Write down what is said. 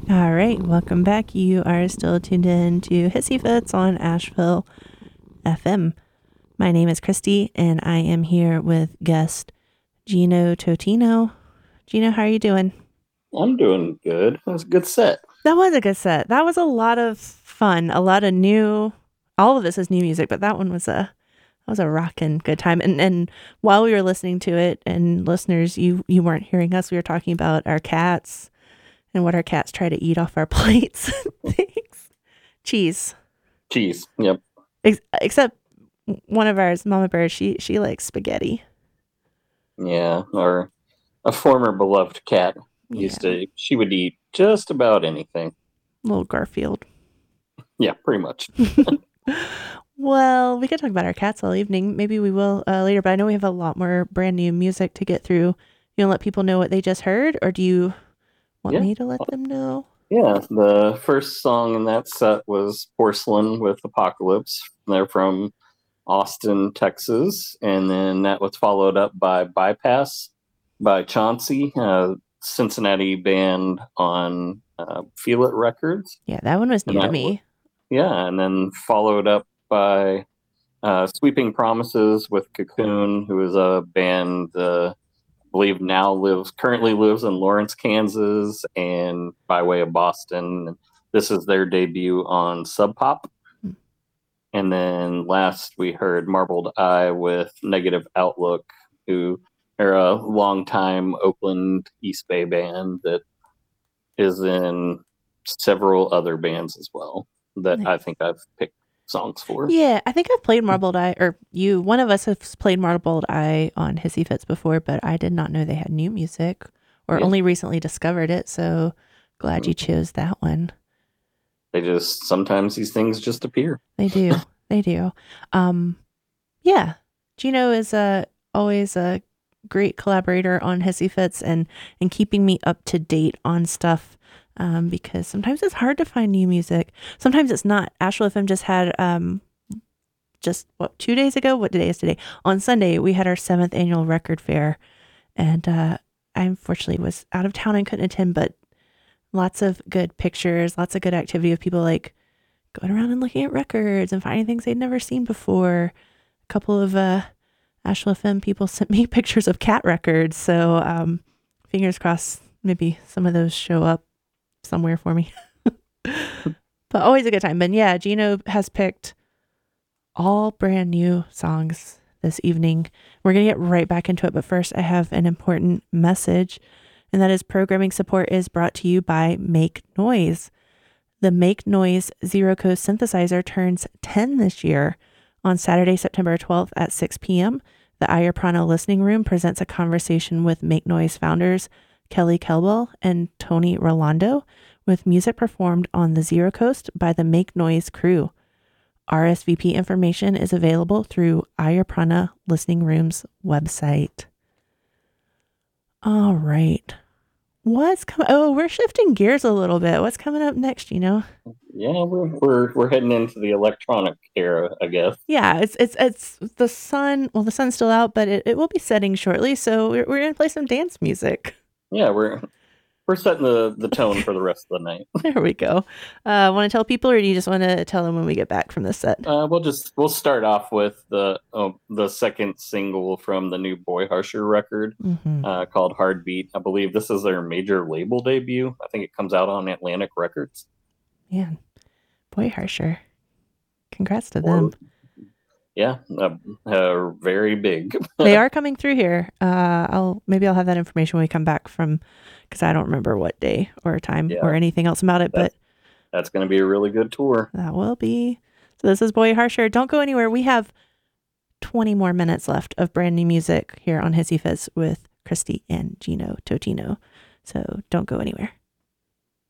All right, welcome back. You are still tuned in to Hissy Fits on Asheville FM. My name is Christy, and I am here with guest Gino Totino. Gino, how are you doing? I'm doing good. It was a good set. That was a good set. That was a lot of fun. A lot of new. All of this is new music, but that one was a rockin' good time. And while we were listening to it, and listeners, you weren't hearing us. We were talking about our cats and what our cats try to eat off our plates. Things. Cheese. Cheese. Yep. Except one of ours, Mama Bear, she likes spaghetti. Yeah. Or a former beloved cat she would eat just about anything. Little Garfield. Yeah, pretty much. Well, we could talk about our cats all evening. Maybe we will later, but I know we have a lot more brand new music to get through. You want to let people know what they just heard, or do you want me to let them know? Yeah, the first song in that set was Porcelain with Apocalypse. They're from Austin, Texas. And then that was followed up by Bypass by Chauncey, a Cincinnati band on Feel It Records. Yeah, that one was new to me. And then followed up by Sweeping Promises with Cocoon, who is a band I believe currently lives in Lawrence, Kansas, and by way of Boston. This is their debut on Sub Pop. And then last we heard Marbled Eye with Negative Outlook, who are a longtime Oakland East Bay band that is in several other bands as well that I think I've picked songs for. Yeah, I think I've played Marbled Eye, or one of us has played Marbled Eye on Hissy Fits before, but I did not know they had new music, or only recently discovered it, so glad you chose that one. Sometimes these things just appear. They do. They do. Yeah. Gino is always a great collaborator on Hissy Fits and keeping me up to date on stuff. Because sometimes it's hard to find new music. Sometimes it's not. Asheville FM just had, 2 days ago? What day is today? On Sunday, we had our 7th annual record fair. And I unfortunately was out of town and couldn't attend, but lots of good pictures, lots of good activity of people like going around and looking at records and finding things they'd never seen before. A couple of Asheville FM people sent me pictures of cat records. So fingers crossed, maybe some of those show up somewhere for me. But always a good time. But yeah, Gino has picked all brand new songs this evening. We're going to get right back into it. But first, I have an important message. And that is programming support is brought to you by Make Noise. The Make Noise Zero Coast synthesizer turns 10 this year. On Saturday, September 12th at 6 p.m., the Ayer Prana Listening Room presents a conversation with Make Noise founders Kelly Kelwell and Tony Rolando, with music performed on the Zero Coast by the Make Noise crew. RSVP information is available through Ayer Prana Listening Room's website. All right. What's coming? Oh, we're shifting gears a little bit. What's coming up next, Yeah, we're heading into the electronic era, I guess. Yeah, it's the sun. Well, the sun's still out, but it will be setting shortly. So we're gonna play some dance music. Yeah, we're setting the tone for the rest of the night. There we go. Want to tell people, or do you just want to tell them when we get back from this set? We'll start off with the second single from the new Boy Harsher record, called Heartbeat. I believe this is their major label debut. I think it comes out on Atlantic Records. Man, Boy Harsher. Congrats to them. Yeah, very big. They are coming through here. I'll have that information when we come back from, because I don't remember what day or time or anything else about it. But that's going to be a really good tour. That will be. So this is Boy Harsher. Don't go anywhere. We have 20 more minutes left of brand new music here on Hissy Fizz with Christy and Gino Totino. So don't go anywhere.